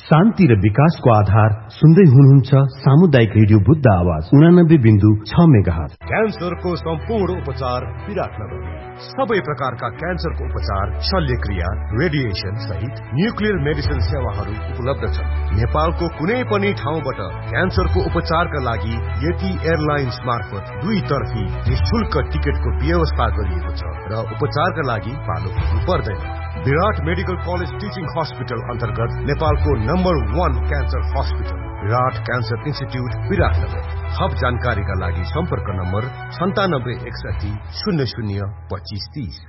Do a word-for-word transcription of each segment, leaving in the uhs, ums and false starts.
शान्ति र विकासको आधार सुन्दै हुनुहुन्छ सामुदायिक रेडियो बुद्ध आवाज उनानब्बे बिन्दु छ मेगाहर्ज। क्यान्सरको सम्पूर्ण उपचार विराटनगर। सबै प्रकारका क्यान्सरको उपचार, शल्यक्रिया, रेडिएसन सहित न्युक्लियर मेडिसिन सेवाहरू उपलब्ध छन्। नेपालको कुनै पनि ठाउँबाट क्यान्सरको उपचारका लागि यति एयरलाइन्स मार्फत दुई तर्फी निशुल्क टिकटको व्यवस्था गरिएको छ र उपचारका लागि पालो पुग्नु पर्दैन। विराट मेडिकल कलेज टिचिङ हस्पिटल अन्तर्गत नेपालको नम्बर वन क्यान्सर हस्पिटल विराट क्यान्सर इन्स्टिट्युट विराटनगर। थप जानकारीका लागि सम्पर्क नम्बर सन्तानब्बे एकसठी शून्य शून्य पच्चिस तीस।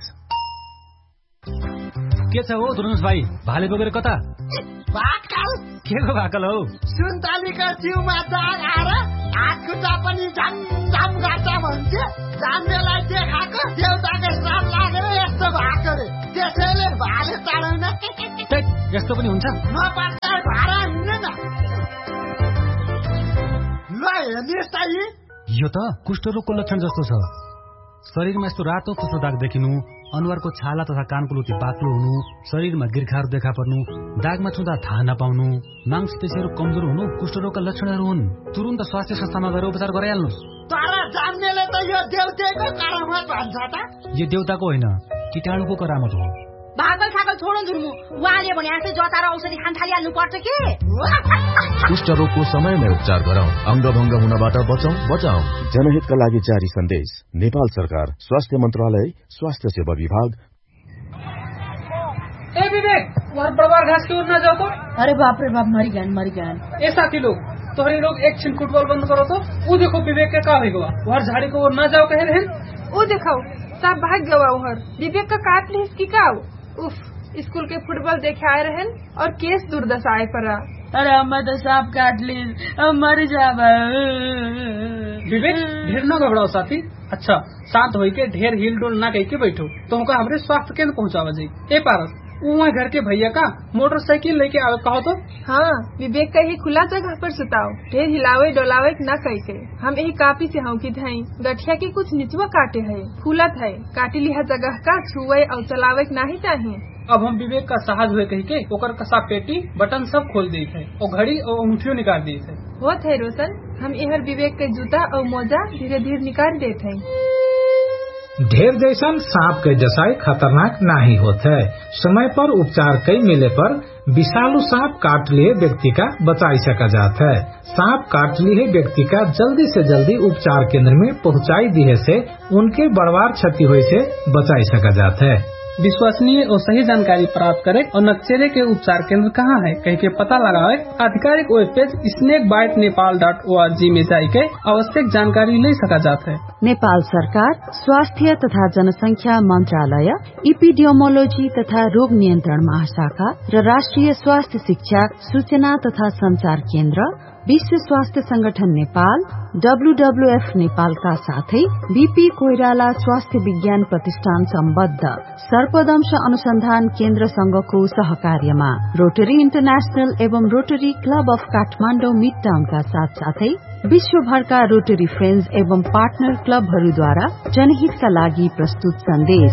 के छ हो धुर्नुस भाइ, भाले बोकेर कता? भाकल के को भाकल हौ? सुन्तलीको जिउमा दाग आएर हात खुट्टा पनि झम झम गर्छ भन्छ। जान्नेलाई देखाएको देउताको श्राप लागेर यस्तो भएको रे, त्यसैले भाले चढाउन। यस्तो पनि हुन्छ? नपात्ता भाडा हिँड्ने न। ल हेर्नुहोस् त, यो त कुष्ठरोगको लक्षण जस्तो छ। शरीरमा यस्तो रातो तुसो दाग देखिनु, अनुहारको छाला तथा कानको लुटी बाक्लो हुनु, शरीरमा गिर्खाहरू देखा पर्नु, दागमा छुँदा थाहा नपाउनु, मांसपेशीहरू कमजोर हुनु कुष्ठरोगका लक्षणहरू हुन्। तुरुन्त स्वास्थ्य संस्थामा गएर उपचार गराइहाल्नुहोस्। तर जान्नेले त यो देउताको करामत भन्छ त। यो देउताको होइन, कीटाणुको करामत हो। भागल खागल छोडन धुर्मु, उहाँले भने जस्तै जता र औषधि खान थालिहाल्नु पर्छ कि। कुष्ठरोगको समयमै उपचार गराउँ, अङ्गभङ्ग हुनबाट बचाउँ बचाउँ। जनहितका लागि जारी सन्देश, नेपाल सरकार, स्वास्थ्य मन्त्रालय, स्वास्थ्य सेवा विभाग। ए विवेक, वहाँ प्रवार घास की ओर न जाओ तो। अरे बाप रे बाप, मरी गए मरी गए। ए साथी लोग, तोहरे लोग एक छिन फुटबॉल बंद करो तो। वो देखो विवेक के का होगा, वहाँ झाड़ी को ओर न जाओ कह रहे हैं। वो देखो सब भाग गवा उहर, विवेक का काट ली इसकी का। उफ, स्कूल के फुटबॉल देखे आए रहे और केस दुर्दशा आए पड़ा। अरे अम्मा तो सांप काट ली, मर जावा। विवेक ढेर न घबराओ साथी। अच्छा शांत होई के ढेर हिल डोल ना कह के बैठो, तुमको हमारे स्वास्थ्य केंद्र पहुँचावा जाये। ए पारस, वहाँ घर के भैया का मोटरसाइकिल लेके आवे कहो तो। हाँ, विवेक का ही खुला जगह पर सुताओ, ढेर हिलावे डोलावे न कह के। हम यही कापी से हूँ की धाई गठिया के कुछ निचवा काटे है, फूलत है, काटी लिहा जगह का छुए और चलावे नहीं चाहिए। अब हम विवेक का साहस हुए कही के ओकर कसा पेटी बटन सब खोल दी थे और घड़ी और अंगूठियों निकाल दी थे। होत है रोशन, हम यहर विवेक के जूता और मोजा धीरे धीरे निकाल देते हैं। ढेर जैसन सांप के जसाई खतरनाक नहीं होते है। समय पर उपचार कई मिले पर विषालु सांप काट लिए व्यक्ति का बचाई सका जाता है। सांप काट लिए व्यक्ति का जल्दी से जल्दी उपचार केंद्र में पहुंचाई दिए से उनके बड़वार क्षति हुई से बचाई सका जाता है। विश्वसनीय और सही जानकारी प्राप्त करें और नक्सेरे के उपचार केंद्र कहाँ है कह के पता लगाए। आधिकारिक web page snake bite Nepal dot O R G में जाके आवश्यक जानकारी ले सका जाता है। नेपाल सरकार, स्वास्थ्य तथा जनसंख्या मंत्रालय, इपिडियोमोलोजी तथा रोग नियन्त्रण महाशाखा र राष्ट्रिय स्वास्थ्य शिक्षा सूचना तथा संचार केन्द्र, विश्व स्वास्थ्य संगठन नेपाल, डब्ल्यूडब्ल्यूएफ नेपालका साथै बीपी कोइराला स्वास्थ्य विज्ञान प्रतिष्ठान सम्बद्ध सर्पदंश अनुसन्धान केन्द्र संघको सहकार्यमा रोटरी इन्टरनेशनल एवं rotary club of Kathmandu mid टाउनका साथ साथै विश्वभरका रोटरी फ्रेन्ड्स एवं पार्टनर क्लबहरूद्वारा जनहितका लागि प्रस्तुत सन्देश।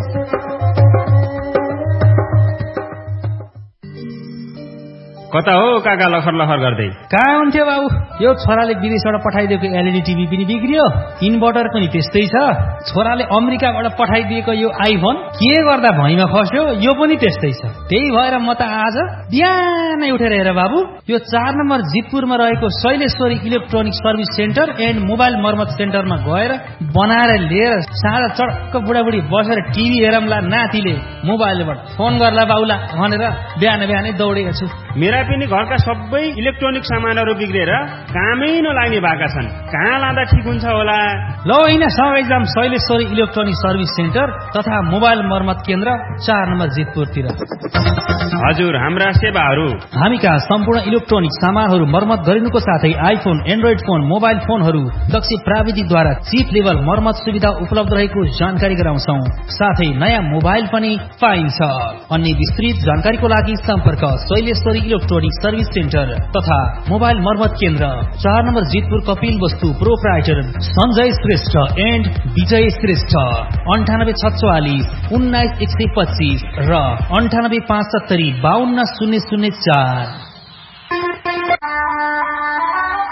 कता हो काका लखर लखर गर्दै? कहाँ हुन्थ्यो बाबु, यो छोराले विदेशबाट पठाइदिएको एलईडी टिभी पनि बिग्रियो, इन्भर्टर पनि त्यस्तै छ। छोराले अमेरिकाबाट पठाइदिएको यो आइफोन के गर्दा भैँमा खस्यो, यो पनि त्यस्तै छ। त्यही भएर म त आज बिहानै उठेर हेर बाबु, यो चार नम्बर जितपुरमा रहेको Shaileshwari electronic service centre and mobile मर्मत सेन्टरमा गएर बनाएर लिएर साँझ चडक्क बुढाबुढी बसेर टिभी हेरौँला, नातिले मोबाइलबाट फोन गर्ला बाउला भनेर बिहान बिहानै दौडेको छु। मेरा पनि घरका सबै इलेक्ट्रोनिक सामानहरू बिग्रेर कामै नलाग्ने भएका छन्। कहाँ लाँदा ठिक हुन्छ होला? ल होइन, सबै जाम शैलेश्वरी इलेक्ट्रोनिक सर्भिस सेन्टर तथा मोबाइल मर्मत केन्द्र चार नम्बर जितपुरतिर। हजुर, हाम्रा सेवाहरू हामी कहाँ सम्पूर्ण इलेक्ट्रोनिक सामानहरू मर्मत गरिनुको साथै आइफोन, एन्ड्रोइड फोन, मोबाइल फोनहरू दक्ष प्राविधिकद्वारा चिप लेभल मर्मत सुविधा उपलब्ध रहेको जानकारी गराउँछौ। साथै नयाँ मोबाइल पनि पाइन्छ। अन्य विस्तृत जानकारीको लागि सम्पर्क शैलेश्वरी इलेक्ट्रोनिक सर्भिस सेन्टर तथा मोबाइल मर्मत केन्द्र चार नम्बर जितपुर कपिल वस्तु प्रोप्राइटर संजय श्रेष्ठ एन्ड विजय श्रेष्ठ। अन्ठानब्बे छत्वालिस उन्नाइस एक सय पच्चीस र अन्ठानब्बे पाँच सत्तरी बाहन्न शून्य शून्य चार।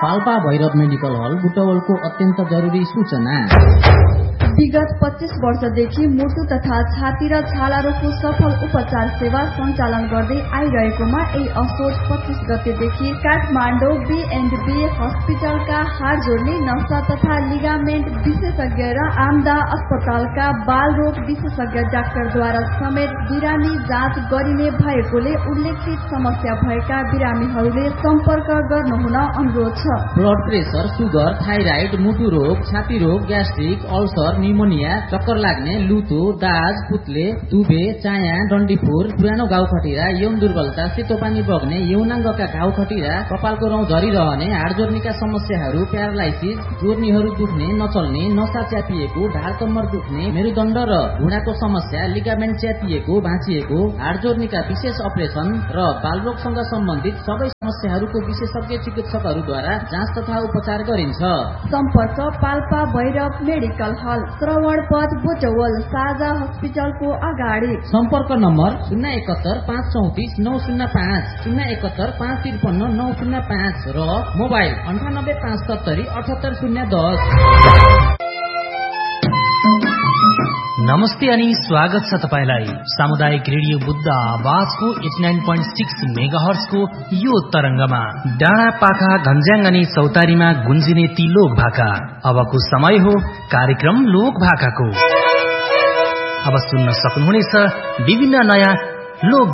पाल्पा भैरव मेडिकल हल बुटवलको अत्यन्त जरुरी सूचना। विगत पच्चीस वर्षदेखि मुटु तथा छाती र छाला रोगको सफल उपचार सेवा सञ्चालन गर्दै आइरहेकोमा यही असोज पच्चीस गतेदेखि काठमाडौँ बी एन्ड बी हस्पिटलका हाड जोड्ने नसा तथा लिगामेन्ट विशेषज्ञ र आमदा अस्पतालका बाल रोग विशेषज्ञ डाक्टरद्वारा समेत बिरामी जाँच गरिने भएकोले उल्लेखित समस्या भएका बिरामीहरूले सम्पर्क गर्नुहुन अनुरोध छ। ब्लड प्रेसर, सुगर, थाइराइड, मुटु रोग, छाती रोग, ग्यास्ट्रिक, अल्सर, निमोनिया, चक्कर लाग्ने, लुतो, दाज, पुत्ले, दुबे, चाया, डन्डीफोर, पुरानो घाउ खटिरा, यौन दुर्बलता, सेतो पानी बग्ने, यौनाङ्गका घाउ खटिरा, कपालको रौँ झरिरहने, हाड जोर्नीका समस्याहरू, प्यारालाइसिस, जोर्नीहरू दुख्ने, नचल्ने, नसा च्यापिएको, ढाड कम्मर दुख्ने, मेरुदण्ड र घुँडाको समस्या, लिगामेन्ट च्यापिएको, भाँचिएको, हाड जोर्नीका विशेष अपरेसन र बालरोगसँग सम्बन्धित सबै समस्याहरूको विशेषज्ञ चिकित्सकहरूद्वारा जाँच तथा उपचार गरिन्छ। सम्पर्क पाल्पा भैरव मेडिकल हल, श्रवण पथ बुटवल, साझा हस्पिटलको अगाडि। सम्पर्क नम्बर शून्य एकहत्तर पाँच चौतिस नौ शून्य पाँच, शून्य एकहत्तर पाँच त्रिपन्न नौ शून्य पाँच र मोबाइल अन्ठानब्बे पाँच सत्तरी अठहत्तर शून्य दस। नमस्ते अनि स्वागत छ तपाईलाई सामुदायिक रेडियो बुद्ध आवाजको नब्बे दशमलव छ मेगाहर्जको यो तरंगमा। डाँडा पाखा घन्ज्याङ अनि चौतारीमा गुन्जिने ती लोक भाका। अबको समय हो कार्यक्रम लोक भाकाको। अब सुन्न सक्नुहुनेछ विभिन्न नयाँ लोक